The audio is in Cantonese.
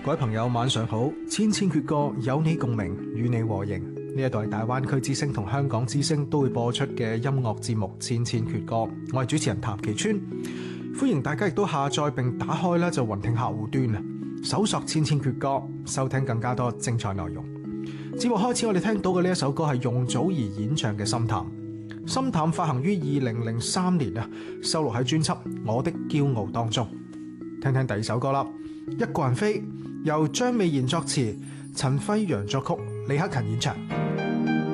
各位朋友晚上好，千千闕歌有你共鳴，與你和應。呢一代大灣區之聲同香港之聲都會播出嘅音樂節目《千千闕歌》，我係主持人譚其川，歡迎大家亦都下載並打開啦就雲聽客戶端啊，搜索千千闕歌，收聽更加多精彩內容。節目開始，我哋聽到嘅呢一首歌係容祖兒演唱嘅《心淡》。《心淡》發行於2003年啊，收錄喺專輯《我的驕傲》當中。聽聽第二首歌啦，《一個人飛》，由張美賢作詞，陳輝陽作曲，李克勤演唱。